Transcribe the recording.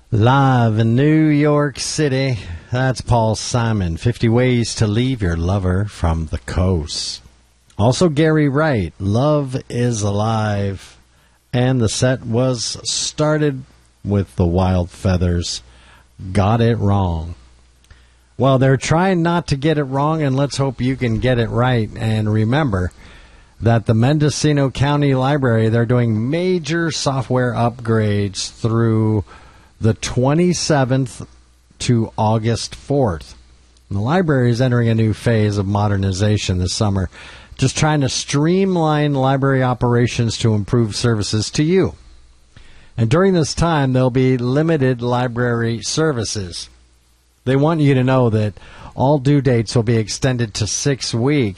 Live in New York City, that's Paul Simon, 50 Ways to Leave Your Lover from the Coast. Also Gary Wright, Love is Alive. And the set was started with the Wild Feathers, Got It Wrong. Well, they're trying not to get it wrong, and let's hope you can get it right. And remember that the Mendocino County Library, they're doing major software upgrades through the 27th to August 4th. And the library is entering a new phase of modernization this summer, just trying to streamline library operations to improve services to you. And during this time, there'll be limited library services. They want you to know that all due dates will be extended to 6 weeks.